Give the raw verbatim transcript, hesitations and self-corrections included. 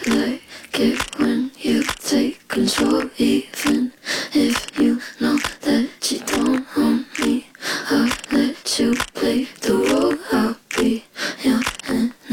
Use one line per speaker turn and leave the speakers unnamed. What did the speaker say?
like it when you take control, even if you know that you don't want me. I'll let you play